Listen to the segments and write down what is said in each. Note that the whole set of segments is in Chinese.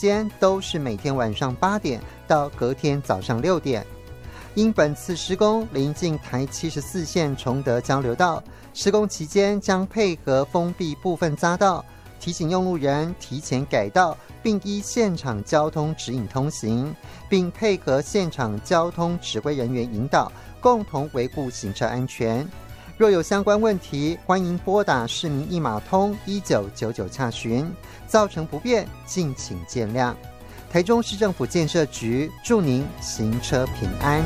间都是每天晚上8点到隔天早上6点。因本次施工临近台74线崇德交流道，施工期间将配合封闭部分匝道，提醒用路人提前改道，并依现场交通指引通行，并配合现场交通指挥人员引导，共同维护行车安全。若有相关问题，欢迎拨打市民一码通1999洽询。造成不便，敬请见谅。台中市政府建设局祝您行车平安。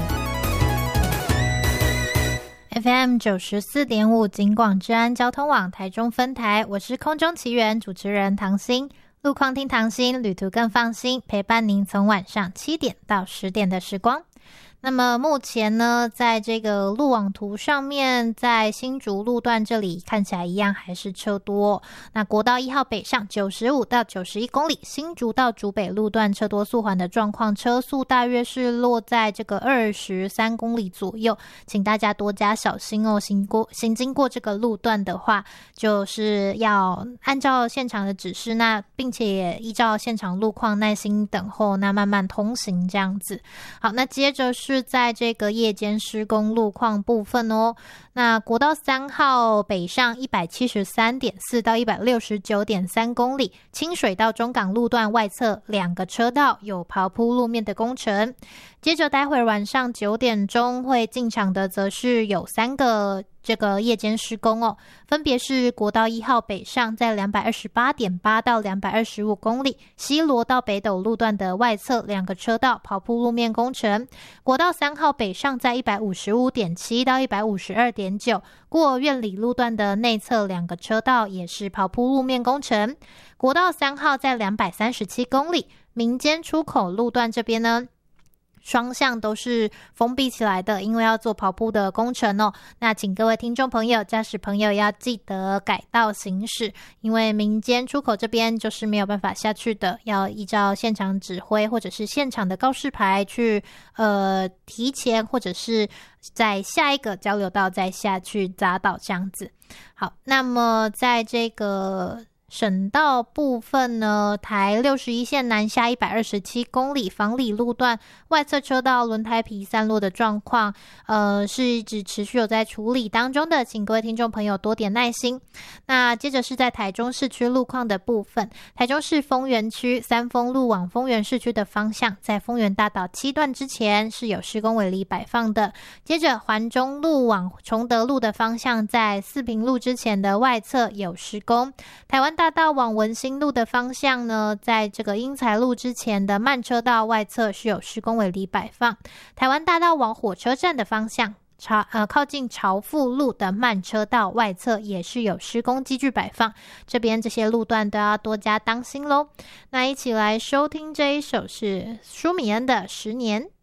FM 94.5警广治安交通网台中分台，我是空中奇缘主持人唐心。路况听唐心，旅途更放心，陪伴您从晚上7点到10点的时光。那么目前呢，在这个路网图上面，在新竹路段这里看起来一样还是车多。那国道1号北上95到91公里，新竹到竹北路段车多速缓的状况，车速大约是落在这个23公里左右，请大家多加小心哦。行经过这个路段的话，就是要按照现场的指示，那并且也依照现场路况耐心等候，那慢慢通行这样子。好，那接着是在这个夜间施工路况部分哦。那国道3号北上173.4到169.3公里，清水到中港路段外侧2个车道有刨铺路面的工程。接着待会晚上9点钟会进场的则是有3个这个夜间施工哦，分别是国道1号北上在228.8到225公里，西螺到北斗路段的外侧2个车道刨铺路面工程。国道3号北上在155.7到152.9，过苑里路段的内侧2个车道也是刨铺路面工程。国道3号在237公里，民间出口路段这边呢，双向都是封闭起来的，因为要做刨铺的工程哦。那请各位听众朋友、驾驶朋友要记得改道行驶，因为民间出口这边就是没有办法下去的，要依照现场指挥或者是现场的告示牌去提前或者是在下一个交流道再下去匝道这样子。好，那么在这个省道部分呢，台61线南下127公里，房里路段外侧车道轮胎皮散落的状况，是一直持续有在处理当中的，请各位听众朋友多点耐心。那接着是在台中市区路况的部分，台中市丰原区三丰路往丰原市区的方向，在丰原大道7段之前是有施工围篱摆放的。接着环中路往崇德路的方向，在四平路之前的外侧有施工。台湾大道往文心路的方向呢，在这个英才路之前的慢车道外侧是有施工围篱摆放。台湾大道往火车站的方向，靠近朝富路的慢车道外侧也是有施工机具摆放，这边这些路段都要多加当心咯。那一起来收听这一首是舒米恩的《10年》。